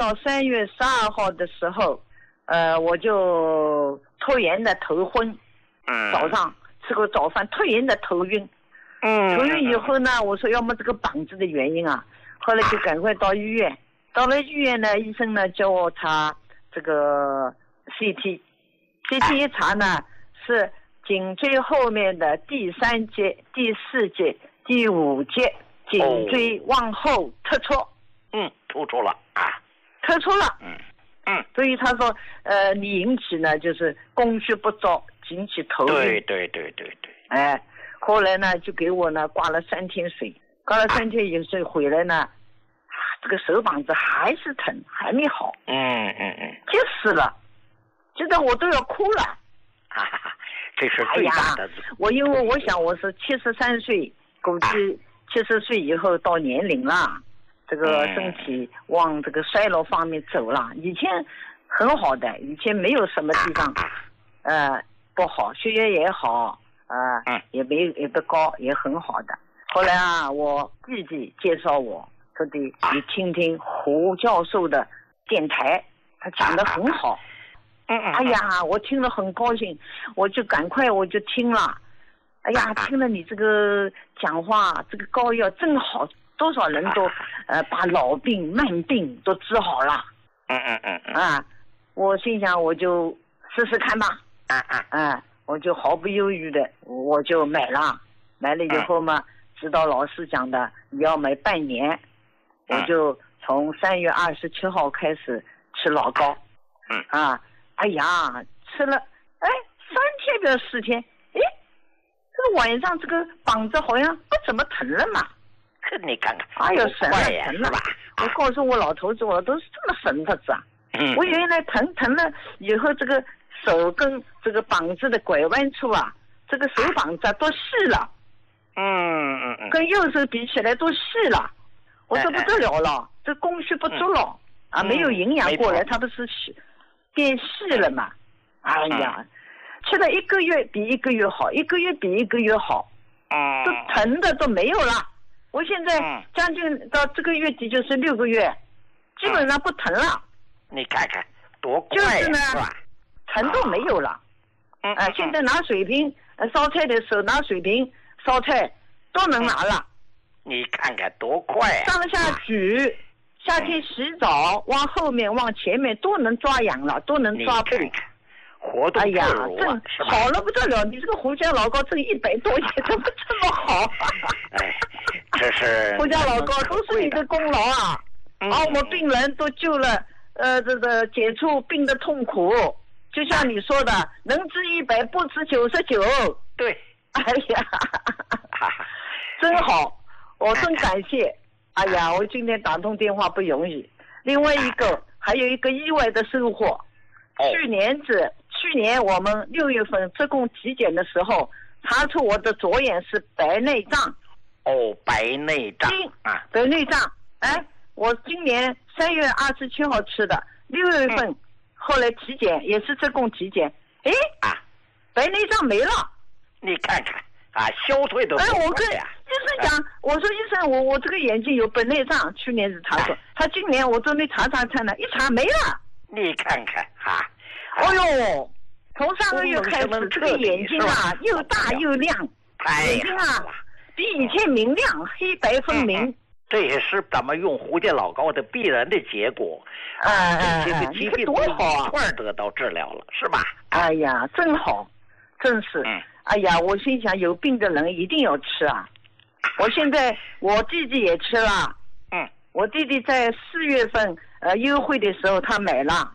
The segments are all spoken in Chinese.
到3月12号的时候，我就突然的头昏，早上吃过早饭突然的头晕，头晕以后呢，我说要么这个膀子的原因啊，后来就赶快到医院，到了医院呢，医生呢叫我查这个 CT 一查呢是颈椎后面的第3节、第4节、第5节颈椎往后突出， 突出了啊， 突出了，所以他说你引起呢就是供血不足，引起头晕， 对， 后来呢就给我呢挂了3天水，挂了3天以后回来呢，这个手膀子还是疼，还没好，急死了，觉得我都要哭了， 这是最大的。 因为我想我是73岁，估计70岁以后到年龄了，这个身体往这个衰老方面走了。以前很好的，以前没有什么地方不好，血压也好，也不高，也很好的。后来我弟弟介绍我说的，你听听胡教授的电台，他讲得很好。哎呀，我听了很高兴，我就赶快我就听了。哎呀，听了你这个讲话，这个膏药真好，多少人都把老病慢病都治好了。我心想我就试试看吧。我就毫不犹豫的我就买了以后嘛，知道老师讲的你要买半年，我就从3月27号开始吃老膏。哎呀，吃了3天不要4天，这个晚上这个膀子好像不怎么疼了嘛。 你看看， 哎呦，神了疼了吧！我告诉我老头子，我都是这么神的子啊。我原来疼了以后，这个手跟这个膀子的拐弯处啊，这个手膀子都细了。跟右手比起来都细了，我说不得了了，这供血不足了没有营养过来，它不是变细了嘛？哎呀，吃了1个月比1个月好，1个月比1个月好，都疼的都没有了。我现在将近到这个月底就是6个月，基本上不疼了。 你看看多快就是呢，疼都没有了。现在拿水瓶烧菜的时候拿水瓶烧菜都能拿了。 你看看多快上下举，夏天洗澡往后面往前面都能抓痒了，都能抓背。 活动自如真好了不得了！你这个胡椒老膏挣100多钱，怎么这么好？ 这是胡椒老膏都是你的功劳啊！把我们病人都救了，这个解除病的痛苦。就像你说的，能治100不治99。 对， 哎呀，真好，我真感谢。哎呀，我今天打通电话不容易。另外一个还有一个意外的收获，去年我们6月份自贡体检的时候，查出我的左眼是白内障。 白内障白内障。我今年3月27号吃的，6月份后来体检也是自贡体检，白内障没了。你看看消退的。 我跟医生讲，我说医生，我这个眼睛有白内障，去年是查出，他今年我都没查呢，一查没了。 你看看哎呦，从上个月开始，这个眼睛又大又亮，眼睛比以前明亮，黑白分明。 这也是咱们用胡椒老膏的必然的结果。这个疾病多好一块得到治疗了，是吧？ 哎呀，真好，真是。哎呀，我心想有病的人一定要吃啊！我现在我弟弟也吃了。我弟弟在4月份优惠的时候他买了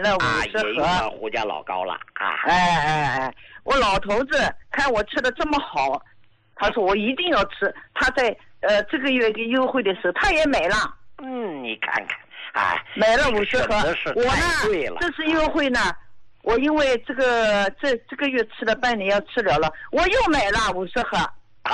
50盒胡椒老膏了我老头子看我吃的这么好，他说我一定要吃。他在这个月优惠的时候他也买了。 你看看买了50盒。我呢这次优惠呢，我因为这个月吃了半年要吃了，我又买了50盒。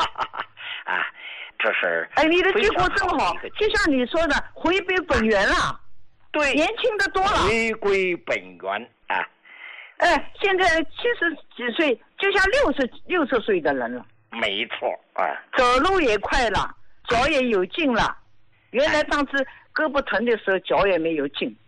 这是你的结果正好，就像你说的，回归本源了。 对， 年轻的多了， 回归本源现在70几岁，就像60岁的人了。 没错走路也快了，脚也有劲了。原来上次胳膊疼的时候，脚也没有劲。